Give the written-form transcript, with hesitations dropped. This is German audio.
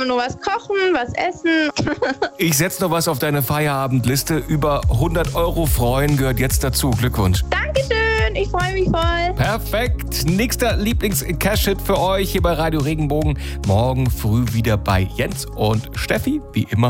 wir noch was kochen, was essen. Ich setze noch was auf deine Feierabendliste. Über 100 € freuen gehört jetzt dazu. Glückwunsch. Dankeschön, ich freue mich voll. Perfekt. Nächster Lieblings-Cash-Hit für euch hier bei Radio Regenbogen. Morgen früh wieder bei Jens und Steffi, wie immer.